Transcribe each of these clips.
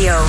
Radio.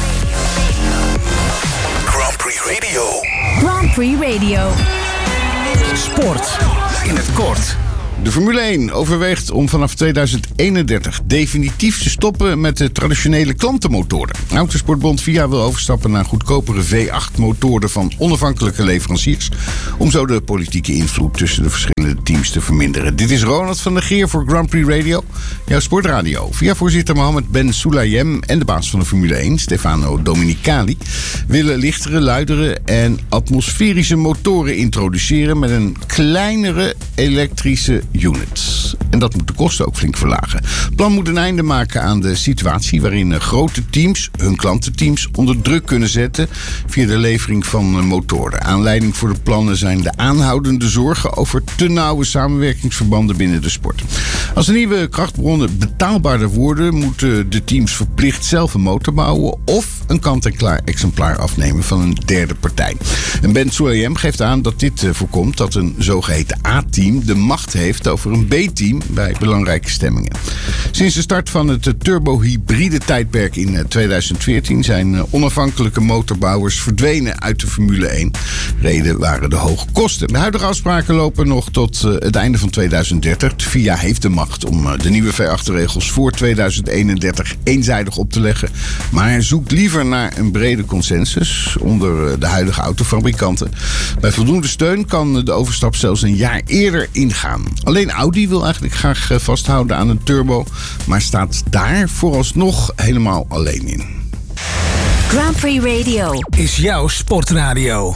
Grand Prix Radio. Grand Prix Radio. Sport in het kort. De Formule 1 overweegt om vanaf 2031 definitief te stoppen met de traditionele klantenmotoren. Autosportbond FIA wil overstappen naar goedkopere V8-motoren van onafhankelijke leveranciers, om zo de politieke invloed tussen de verschillende teams te verminderen. Dit is Ronald van der Geer voor Grand Prix Radio, jouw sportradio. FIA-voorzitter Mohammed Ben Sulayem en de baas van de Formule 1, Stefano Domenicali, willen lichtere, luidere en atmosferische motoren introduceren met een kleinere elektrische units. En dat moet de kosten ook flink verlagen. Het plan moet een einde maken aan de situatie waarin grote teams hun klantenteams onder druk kunnen zetten via de levering van motoren. Aanleiding voor de plannen zijn de aanhoudende zorgen over te nauwe samenwerkingsverbanden binnen de sport. Als de nieuwe krachtbronnen betaalbaarder worden, moeten de teams verplicht zelf een motor bouwen of een kant-en-klaar exemplaar afnemen van een derde partij. En Ben Sulayem geeft aan dat dit voorkomt dat een zogeheten A-team de macht heeft over een B-team bij belangrijke stemmingen. Sinds de start van het turbo-hybride tijdperk in 2014 zijn onafhankelijke motorbouwers verdwenen uit de Formule 1. Reden waren de hoge kosten. De huidige afspraken lopen nog tot het einde van 2030. De FIA heeft de macht om de nieuwe V8-regels voor 2031 eenzijdig op te leggen, maar zoekt liever naar een brede consensus onder de huidige autofabrikanten. Bij voldoende steun kan de overstap zelfs een jaar eerder ingaan. Alleen Audi wil eigenlijk graag vasthouden aan een turbo, maar staat daar vooralsnog helemaal alleen in. Grand Prix Radio Is jouw sportradio.